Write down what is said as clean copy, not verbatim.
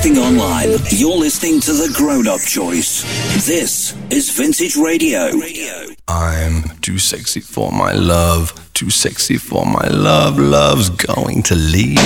broadcasting online, you're listening to the grown-up choice. This is Vintage Radio. I'm too sexy for my love, too sexy for my love, love's going to leave.